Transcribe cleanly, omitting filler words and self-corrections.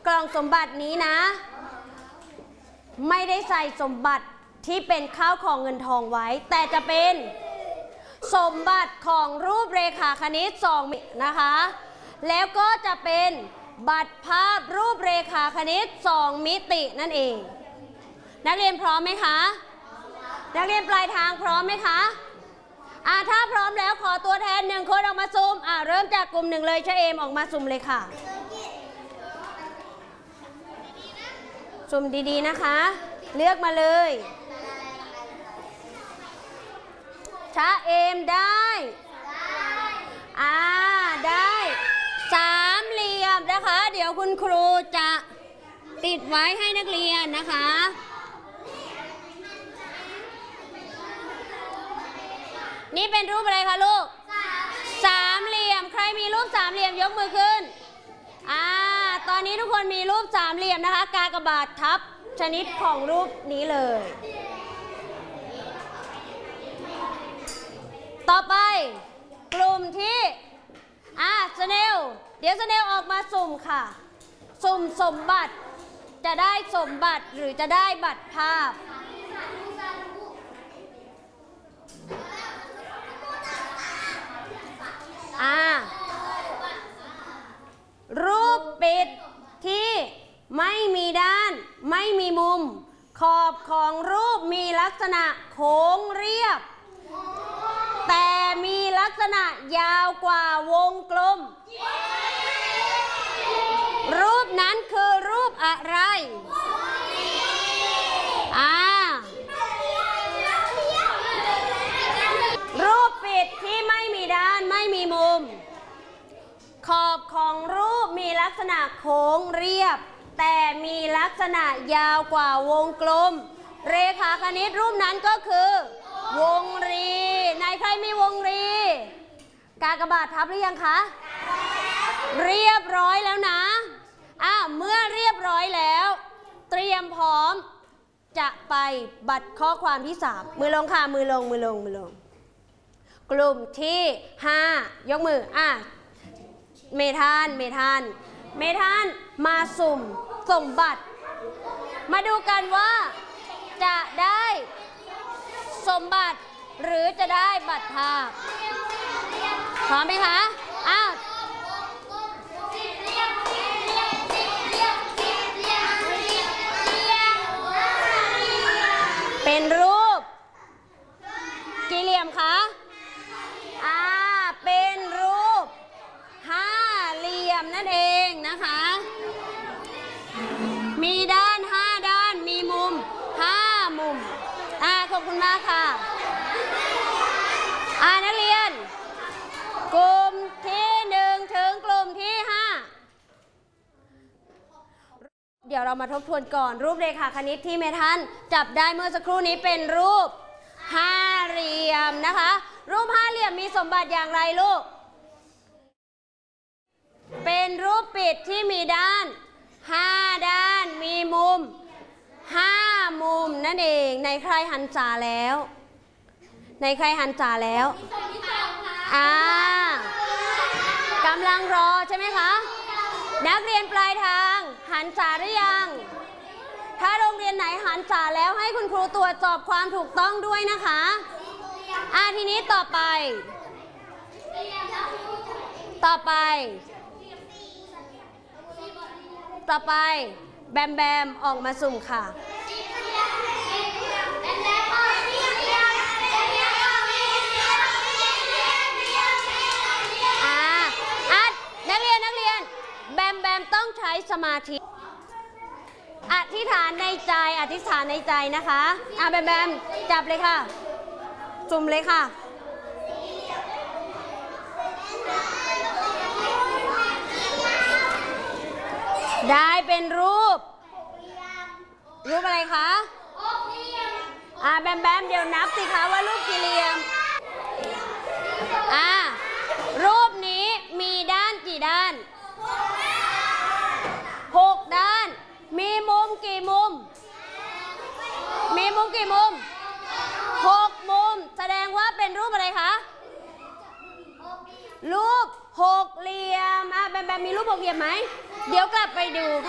กล่องสมบัตินี้นะไม่ได้ใส่สมบัติที่เป็นข้าวของเงินทองไว้แต่จะเป็นสมบัติของรูปเรขาคณิต2นะคะแล้วก็จะเป็นบัตรภาพรูปเรขาคณิต2มิตินั่นเองนักเรียนพร้อมไหมคะนักเรียนปลายทางพร้อมไหมคะถ้าพร้อมแล้วขอตัวแทน1 คนออกมาซูมเริ่มจากกลุ่ม1เลยชะเอมออกมาซูมเลยค่ะซูมดีๆนะคะเลือกมาเลยชะเอมได้ได้3เหลี่ยมนะคะเดี๋ยวคุณครูจะติดไว้ให้นักเรียนนะคะนี่เป็นรูปอะไรคะลูก3เหลี่ยมใครมีรูป3เหลี่ยมยกมือขึ้นตอนนี้ทุกคนมีรูป3เหลี่ยมนะคะกากบาททับชนิดของรูปนี้เลยต่อไปกลุ่มที่สเนลเดี๋ยวสเนลออกมาสุ่มค่ะสุ่มสมบัติจะได้สมบัติหรือจะได้บัตรภาพรูปปิดที่ไม่มีด้านไม่มีมุมขอบของรูปมีลักษณะโค้งเรียบแต่มีลักษณะยาวกว่าวงกลมรูปนั้นคือรูปอะไรรูปปิดที่ไม่มีด้านไม่มีมุมขอบของรูปมีลักษณะโค้งเรียบแต่มีลักษณะยาวกว่าวงกลมเรขาคณิตรูปนั้นก็คือวงรีไหนใครมีวงรีกากบาททับหรือยังคะเรียบร้อยแล้วนะเมื่อเรียบร้อยแล้วเตรียมพร้อมจะไปบัตรข้อความที่3มือลงค่ะมือลงกลุ่มที่5ยกมือเมธานมาสุ่มสมบัติมาดูกันว่าจะได้สมบัติหรือจะได้บัตรภาพพร้อมไหมคะเป็นรูปกี่เหลี่ยมคะเป็นรูป5เหลี่ยมนั่นเองนะคะมีด้าน5ด้านมีมุม5มุมขอบคุณมากค่ะนักเรียนกลุ่มที่1ถึงกลุ่มที่5เดี๋ยวเรามาทบทวนก่อนรูปเรขาคณิตที่เมทันจับได้เมื่อสักครู่นี้เป็นรูป5เหลี่ยมนะคะรูป5เหลี่ยมมีสมบัติอย่างไรลูกเป็นรูปปิดที่มีด้าน5ด้านมีมุม5มุมนั่นเองในใครหันษาแล้วกำลังรอใช่ไหมคะนักเรียนปลายทางหันษาหรือยังถ้าโรงเรียนไหนหันษาแล้วให้คุณครูตรวจสอบความถูกต้องด้วยนะคะทีนี้ต่อไปแบมออกมาสุ่มค่ะนักเรียนแบมต้องใช้สมาธิอธิษฐานในใจนะคะแบมจับเลยค่ะสุ่มเลยค่ะได้เป็นรูปอะไรคะแบมเดี๋ยวนับสิคะว่ารูปกี่เหลี่ยมรูปนี้มีด้านกี่ด้าน6ด้านมีมุมกี่มุม6มุมแสดงว่าเป็นรูปอะไรคะรูป6เหลี่ยมแบมมีรูป6เหลี่ยมไหมเดี๋ยวกลับไปดู